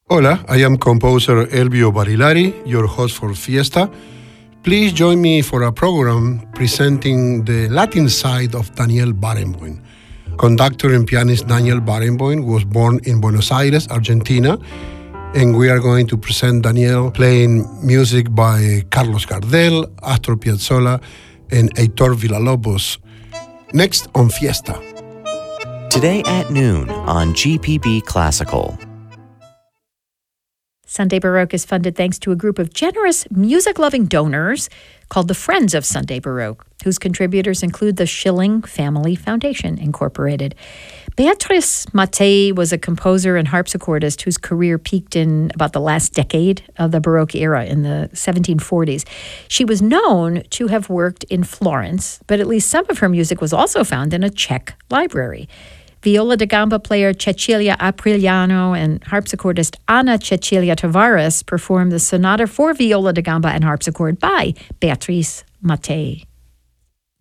Hola, I am composer Elvio Barilari, your host for Fiesta. Please join me for a program presenting the Latin side of Daniel Barenboim. Conductor and pianist Daniel Barenboim was born in Buenos Aires, Argentina, and we are going to present Daniel playing music by Carlos Gardel, Astor Piazzolla, and Heitor Villa-Lobos. Next on Fiesta. Today at noon on GPB Classical. Sunday Baroque is funded thanks to a group of generous music-loving donors called the Friends of Sunday Baroque, whose contributors include the Schilling Family Foundation, Incorporated. Beatrice Mattei was a composer and harpsichordist whose career peaked in about the last decade of the Baroque era in the 1740s. She was known to have worked in Florence, but at least some of her music was also found in a Czech library. Viola da gamba player Cecilia Apriliano and harpsichordist Ana Cecilia Tavares performed the sonata for viola da gamba and harpsichord by Beatrice Mattei.